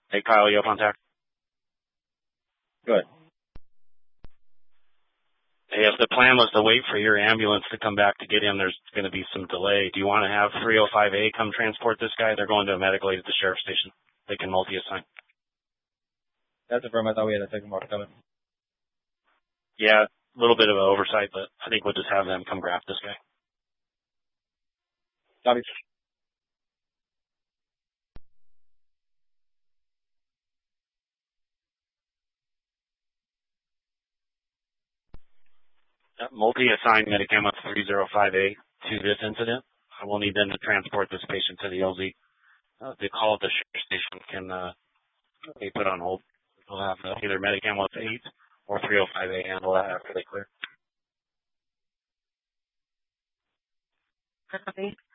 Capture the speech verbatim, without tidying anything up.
Hey, Kyle, you up on tech? Good. Hey, if the plan was to wait for your ambulance to come back to get him, there's going to be some delay. Do you want to have three oh five A come transport this guy? They're going to a medical aid at the sheriff's station. They can multi-assign. That's a firm. I thought we had a second mark coming. Yeah, a little bit of an oversight, but I think we'll just have them come grab this guy. Copy. Uh, multi-assigned Medicam up three oh five A to this incident. I will need them to transport this patient to the L Z. Uh, the call at the sheriff's station can uh, be put on hold. We'll have uh, either Medicam with eight or three oh five A handle that after they clear. Copy.